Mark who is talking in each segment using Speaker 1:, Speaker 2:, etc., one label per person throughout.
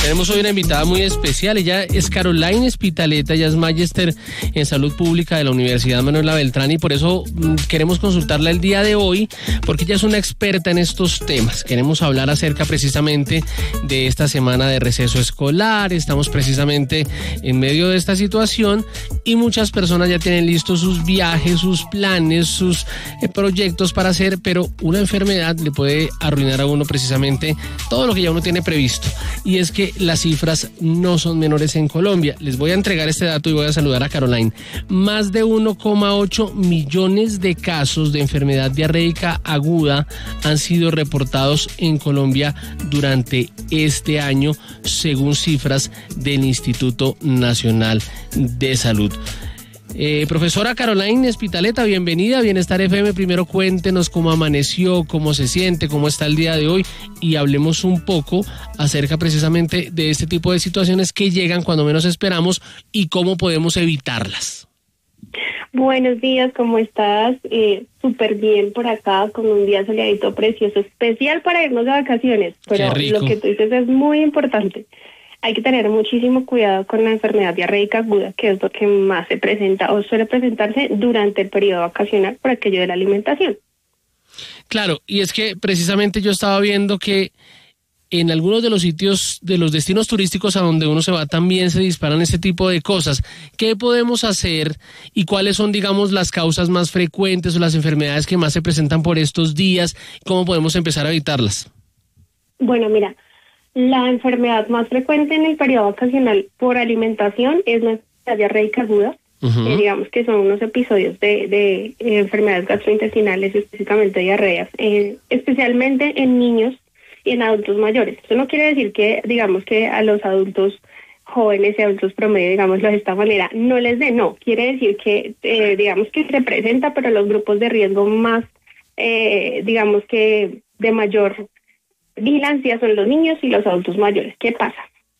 Speaker 1: Tenemos hoy una invitada muy especial. Ella es Caroline Espitaleta, ella es magíster en salud pública de la Universidad Manuela Beltrán y por eso queremos consultarla el día de hoy porque ella es una experta en estos temas. Queremos hablar acerca precisamente de esta semana de receso escolar. Estamos precisamente en medio de esta situación y muchas personas ya tienen listos sus viajes, sus planes, sus proyectos para hacer, pero una enfermedad le puede arruinar a uno precisamente todo lo que ya uno tiene previsto. Y es que las cifras no son menores en Colombia. Les voy a entregar este dato y voy a saludar a Caroline. Más de 1,8 millones de casos de enfermedad diarreica aguda han sido reportados en Colombia durante este año, según cifras del Instituto Nacional de Salud. Profesora Caroline Espitaleta, bienvenida a Bienestar FM. Primero cuéntenos cómo amaneció, cómo se siente, cómo está el día de hoy y hablemos un poco acerca precisamente de este tipo de situaciones que llegan cuando menos esperamos y cómo podemos evitarlas.
Speaker 2: Buenos días, ¿cómo estás? Súper bien por acá, con un día soleadito precioso, especial para irnos de vacaciones, pero lo que tú dices es muy importante. Hay que tener muchísimo cuidado con la enfermedad diarreica aguda, que es lo que más se presenta o suele presentarse durante el periodo vacacional por aquello de la alimentación.
Speaker 1: Claro, y es que precisamente yo estaba viendo que en algunos de los sitios, de los destinos turísticos a donde uno se va, también se disparan este tipo de cosas. ¿Qué podemos hacer y cuáles son, digamos, las causas más frecuentes o las enfermedades que más se presentan por estos días? ¿Cómo podemos empezar a evitarlas?
Speaker 2: Bueno, mira, la enfermedad más frecuente en el periodo vacacional por alimentación es la enfermedad diarreica aguda. Digamos que son unos episodios de enfermedades gastrointestinales, específicamente diarreas, especialmente en niños y en adultos mayores. Eso no quiere decir que, digamos, que a los adultos jóvenes y adultos promedio, digámoslo de esta manera, no les dé, no. Quiere decir que, digamos que se presenta, pero los grupos de riesgo más, digamos que de mayor vigilancia son los niños y los adultos mayores. ¿Qué pasa?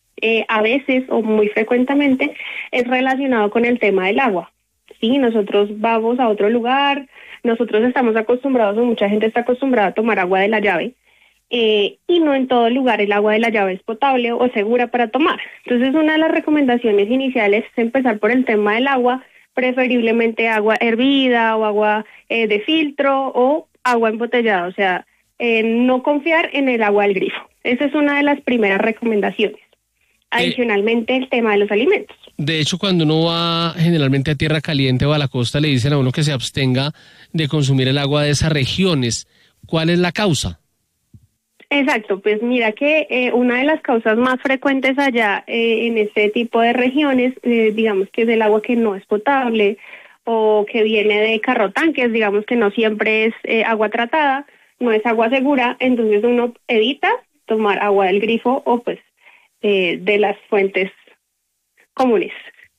Speaker 2: A veces o muy frecuentemente es relacionado con el tema del agua. Sí, nosotros vamos a otro lugar, nosotros estamos acostumbrados, o mucha gente está acostumbrada a tomar agua de la llave, y no en todo lugar el agua de la llave es potable o segura para tomar. Entonces, una de las recomendaciones iniciales es empezar por el tema del agua, preferiblemente agua hervida o agua de filtro o agua embotellada, o sea, no confiar en el agua del grifo. Esa es una de las primeras recomendaciones. Adicionalmente, el tema de los alimentos. De hecho, cuando uno va generalmente a tierra caliente o a la costa, le dicen a uno que se abstenga de consumir el agua de esas regiones. ¿Cuál es la causa? Exacto, pues mira que una de las causas más frecuentes allá en este tipo de regiones, digamos que es el agua que no es potable o que viene de carrotanques, digamos que no siempre es agua tratada, no es agua segura, entonces uno evita tomar agua del grifo o pues de las fuentes comunes.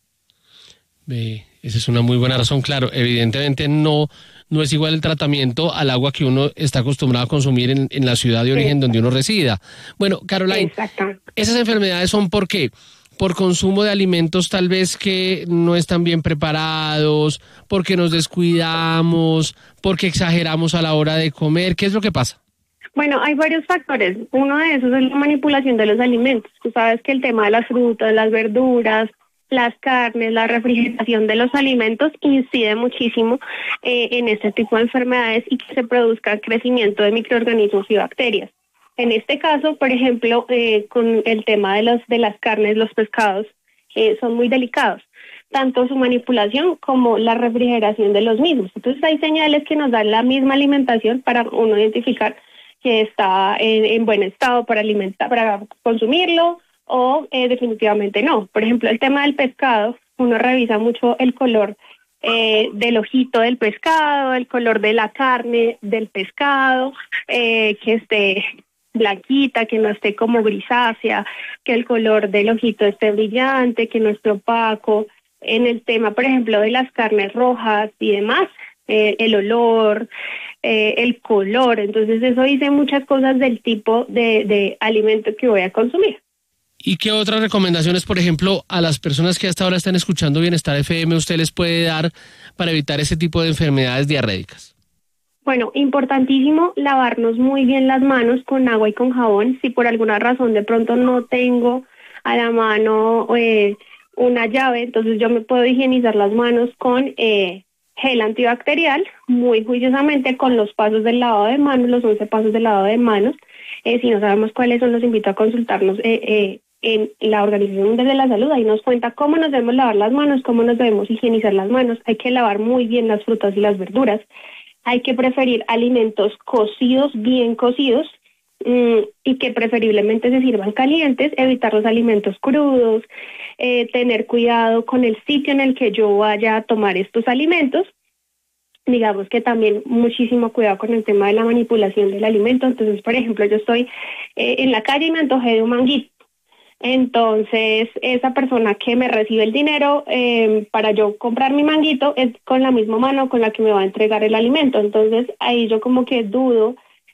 Speaker 2: Esa es una muy buena razón, claro, evidentemente no es igual el tratamiento al agua que uno está acostumbrado a consumir en la ciudad de origen donde uno resida. Bueno, Caroline, ¿esas enfermedades son por qué? Por consumo de alimentos tal vez que no están bien preparados, porque nos descuidamos, porque exageramos a la hora de comer. ¿Qué es lo que pasa? Bueno, hay varios factores. Uno de esos es la manipulación de los alimentos. Tú sabes que el tema de las frutas, las verduras, las carnes, la refrigeración de los alimentos incide muchísimo en este tipo de enfermedades y que se produzca crecimiento de microorganismos y bacterias. En este caso, por ejemplo, con el tema de las carnes, los pescados, son muy delicados, tanto su manipulación como la refrigeración de los mismos. Entonces hay señales que nos dan la misma alimentación para uno identificar que está en buen estado para consumirlo o definitivamente no. Por ejemplo, el tema del pescado, uno revisa mucho el color del ojito del pescado, el color de la carne del pescado, que esté blanquita, que no esté como grisácea, que el color del ojito esté brillante, que no esté opaco. En el tema, por ejemplo, de las carnes rojas y demás, el olor, el color. Entonces eso dice muchas cosas del tipo de alimento que voy a consumir. ¿Y qué otras recomendaciones, por ejemplo, a las personas que hasta ahora están escuchando Bienestar FM usted les puede dar para evitar ese tipo de enfermedades diarreicas? Bueno, importantísimo lavarnos muy bien las manos con agua y con jabón. Si por alguna razón de pronto no tengo a la mano una llave, entonces yo me puedo higienizar las manos con gel antibacterial, muy juiciosamente con los pasos del lavado de manos, los 11 pasos del lavado de manos. Si no sabemos cuáles son, los invito a consultarnos en la Organización Mundial de la Salud. Ahí nos cuenta cómo nos debemos lavar las manos, cómo nos debemos higienizar las manos. Hay que lavar muy bien las frutas y las verduras. Hay que preferir alimentos cocidos, bien cocidos, y que preferiblemente se sirvan calientes, evitar los alimentos crudos, tener cuidado con el sitio en el que yo vaya a tomar estos alimentos. Digamos que también muchísimo cuidado con el tema de la manipulación del alimento. Entonces, por ejemplo, yo estoy en la calle y me antojé de un manguito. Entonces, esa persona que me recibe el dinero para yo comprar mi manguito es con la misma mano con la que me va a entregar el alimento. Entonces, ahí yo como que dudo,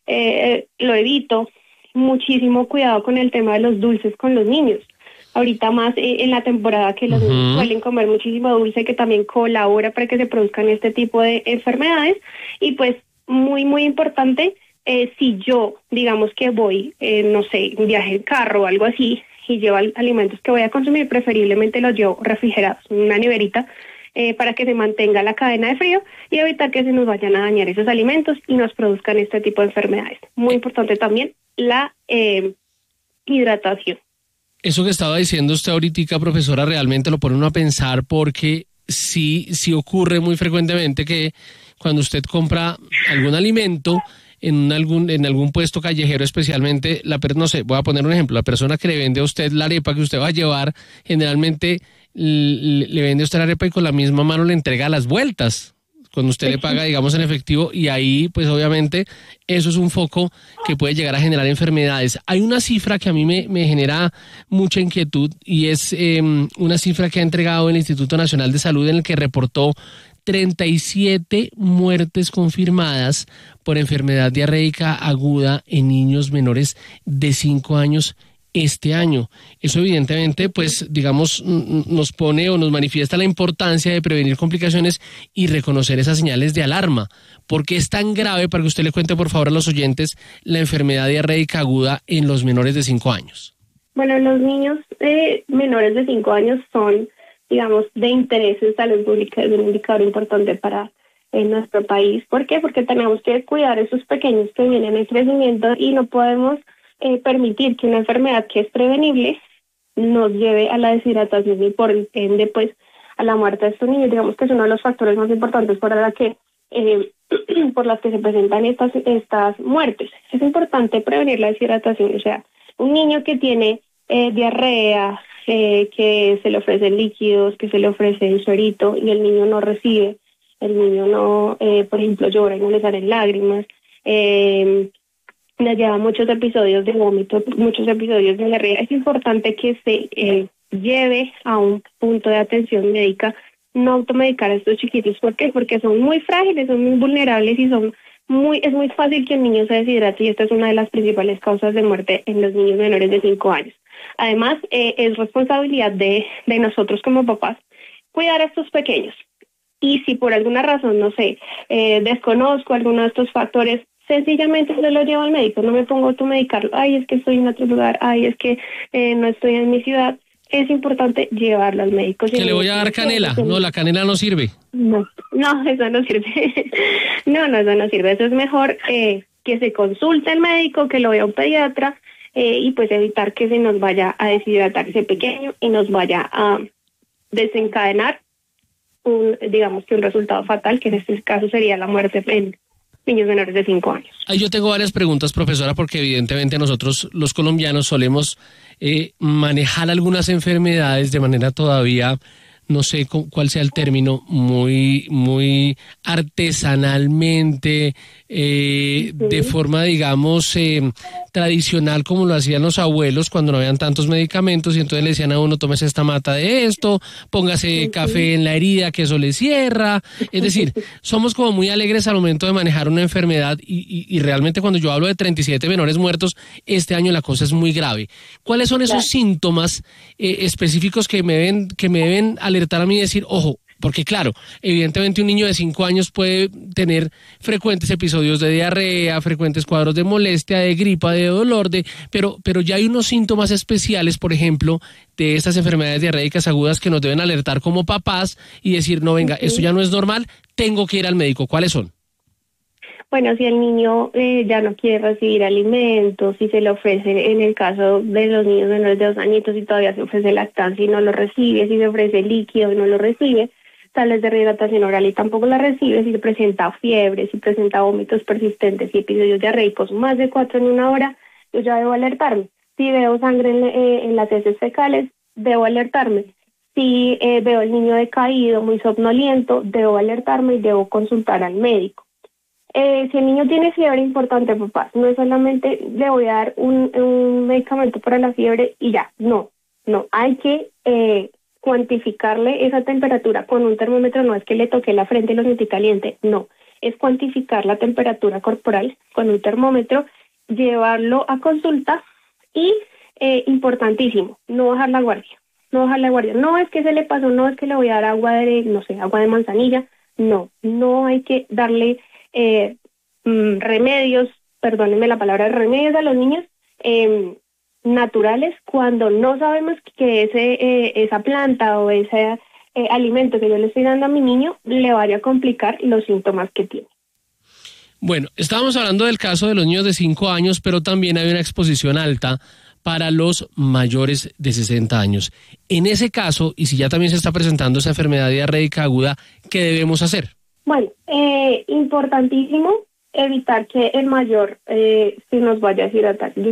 Speaker 2: lo evito. Muchísimo cuidado con el tema de los dulces con los niños. Ahorita más en la temporada que los niños suelen comer muchísimo dulce, que también colabora para que se produzcan este tipo de enfermedades. Y pues muy, muy importante, si yo, digamos que voy, no sé, un viaje en carro o algo así, y llevo alimentos que voy a consumir, preferiblemente los llevo refrigerados en una neverita, para que se mantenga la cadena de frío y evitar que se nos vayan a dañar esos alimentos y nos produzcan este tipo de enfermedades. Muy importante también la hidratación.
Speaker 1: Eso que estaba diciendo usted ahorita, profesora, realmente lo pone uno a pensar, porque sí ocurre muy frecuentemente que cuando usted compra algún alimento en algún puesto callejero, especialmente, no sé, voy a poner un ejemplo, la persona que le vende a usted la arepa que usted va a llevar, generalmente le vende a usted la arepa y con la misma mano le entrega las vueltas, cuando usted le paga, digamos, en efectivo, y ahí, pues obviamente, eso es un foco que puede llegar a generar enfermedades. Hay una cifra que a mí me genera mucha inquietud, y es una cifra que ha entregado el Instituto Nacional de Salud, en el que reportó 37 muertes confirmadas por enfermedad diarreica aguda en niños menores de 5 años este año. Eso evidentemente, pues, digamos, nos pone o nos manifiesta la importancia de prevenir complicaciones y reconocer esas señales de alarma. ¿Por qué es tan grave, para que usted le cuente por favor a los oyentes, la enfermedad diarreica aguda en los menores de 5 años?
Speaker 2: Bueno, los niños menores de 5 años son, digamos, de interés en salud pública, es un indicador importante para nuestro país. ¿Por qué? Porque tenemos que cuidar a esos pequeños que vienen en crecimiento y no podemos permitir que una enfermedad que es prevenible nos lleve a la deshidratación y por ende pues a la muerte de estos niños. Digamos que es uno de los factores más importantes por las que se presentan estas muertes. Es importante prevenir la deshidratación, o sea, un niño que tiene diarrea, que se le ofrecen líquidos, que se le ofrece un suerito y el niño no recibe, el niño no, por ejemplo, llora y no le salen lágrimas, nos lleva muchos episodios de vómito, muchos episodios de diarrea. Es importante que se lleve a un punto de atención médica, no automedicar a estos chiquitos. ¿Por qué? Porque son muy frágiles, son muy vulnerables y es muy fácil que un niño se deshidrate, y esta es una de las principales causas de muerte en los niños menores de 5 años. Además, es responsabilidad de nosotros como papás cuidar a estos pequeños. Y si por alguna razón, no sé, desconozco alguno de estos factores, sencillamente se lo llevo al médico, no me pongo a automedicarlo. Ay, es que estoy en otro lugar, ay, es que no estoy en mi ciudad. Es importante llevarlo al médico.
Speaker 1: ¿Que le voy a dar canela? No, la canela no sirve.
Speaker 2: No, eso no sirve. No, eso no sirve. Eso es mejor que se consulte al médico, que lo vea un pediatra, y pues evitar que se nos vaya a deshidratar ese pequeño y nos vaya a desencadenar un resultado fatal, que en este caso sería la muerte en niños menores de 5 años.
Speaker 1: Ahí yo tengo varias preguntas, profesora, porque evidentemente nosotros los colombianos solemos manejar algunas enfermedades de manera todavía, no sé cuál sea el término, muy, muy artesanalmente, de forma, digamos, tradicional, como lo hacían los abuelos cuando no habían tantos medicamentos, y entonces le decían a uno: tómese esta mata de esto, póngase café en la herida que eso le cierra. Es decir, somos como muy alegres al momento de manejar una enfermedad, y realmente cuando yo hablo de 37 menores muertos este año, la cosa es muy grave. ¿Cuáles son esos síntomas específicos que me deben alertar a mí y decir: ojo, Porque claro, evidentemente un niño de 5 años puede tener frecuentes episodios de diarrea, frecuentes cuadros de molestia, de gripa, de dolor, pero ya hay unos síntomas especiales, por ejemplo, de estas enfermedades diarreicas agudas que nos deben alertar como papás y decir, no, venga, esto ya no es normal, tengo que ir al médico. ¿Cuáles son?
Speaker 2: Bueno, si el niño ya no quiere recibir alimentos, si se le ofrece, en el caso de los niños menores de 2 añitos, si todavía se ofrece lactancia y no lo recibe, si se ofrece líquido y no lo recibe, sales de rehidratación oral y tampoco la recibe, si se presenta fiebre, si presenta vómitos persistentes y episodios diarreicos más de 4 en una hora, yo ya debo alertarme. Si veo sangre en las heces fecales, debo alertarme. Si veo al niño decaído, muy somnoliento, debo alertarme y debo consultar al médico. Si el niño tiene fiebre, importante, papá, no es solamente le voy a dar un medicamento para la fiebre y ya, no, hay que cuantificarle esa temperatura con un termómetro. No es que le toque la frente y lo sentí caliente, no, es cuantificar la temperatura corporal con un termómetro, llevarlo a consulta y, importantísimo, no bajar la guardia, no es que se le pasó, no es que le voy a dar agua de manzanilla, no hay que darle remedios, perdónenme la palabra, remedios a los niños naturales cuando no sabemos que esa planta o ese alimento que yo le estoy dando a mi niño le vaya a complicar los síntomas que tiene.
Speaker 1: Bueno, estábamos hablando del caso de los niños de 5 años, pero también hay una exposición alta para los mayores de 60 años. En ese caso, y si ya también se está presentando esa enfermedad diarreica aguda, ¿qué debemos hacer?
Speaker 2: Bueno, importantísimo evitar que el mayor se nos vaya a deshidratar.